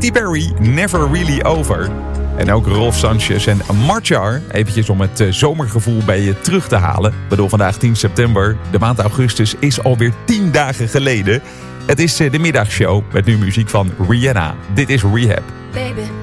Katy Perry, Never Really Over. En ook Rolf Sanchez en Marchar. Eventjes om het zomergevoel bij je terug te halen. Ik bedoel, vandaag 10 september. De maand augustus is alweer 10 dagen geleden. Het is de middagshow met nu muziek van Rihanna. Dit is Rehab. Baby.